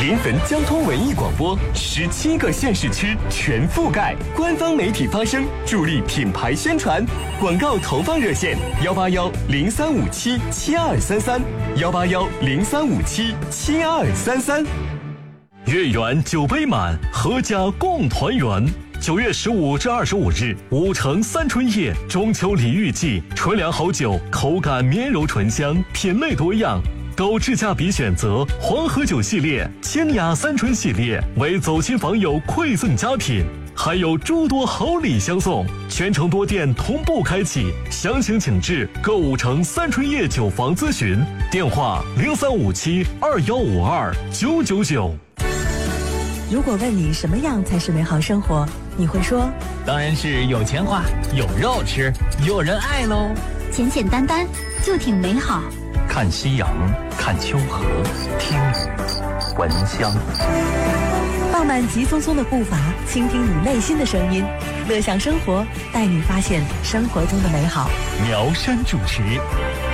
临汾交通文艺广播，17个县市区全覆盖，官方媒体发声，助力品牌宣传。广告投放热线：181-0357-7233，181-0357-7233。月圆酒杯满，阖家共团圆。9月15至25日，5城三春夜中秋礼遇季，纯粮好酒，口感绵柔醇香，品类多样。购智驾比选择黄河酒系列、清雅三春系列，为走亲访友馈赠佳品，还有诸多好礼相送。全城多店同步开启，详情请至各5城三春夜酒房咨询，电话0357-2152-999。 如果问你什么样才是美好生活，你会说， 当然是有钱花，有肉吃，有人爱喽。 简简单单就挺美好。 看夕阳，看秋荷，听雨，闻香。 放慢急匆匆的步伐，倾听你内心的声音，乐享生活，带你发现生活中的美好。 苗山主持。